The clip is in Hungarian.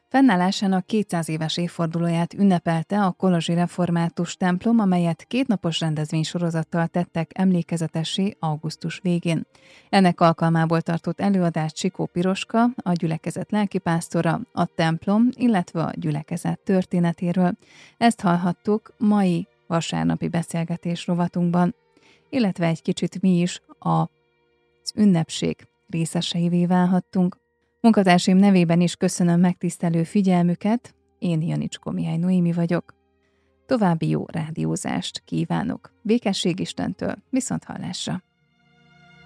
Fennállásának 200 éves évfordulóját ünnepelte a kolozsi református templom, amelyet 2 napos rendezvénysorozattal tettek emlékezetessé augusztus végén. Ennek alkalmából tartott előadást Csikó Piroska, a gyülekezet lelkipásztora, a templom, illetve a gyülekezet történetéről. Ezt hallhattuk mai vasárnapi beszélgetés rovatunkban, illetve egy kicsit mi is az ünnepség részeseivé válhattunk. Munkatársaim nevében is köszönöm megtisztelő figyelmüket, én Janicskó Mihály Noémi vagyok. További jó rádiózást kívánok. Békesség Istentől, viszonthallásra!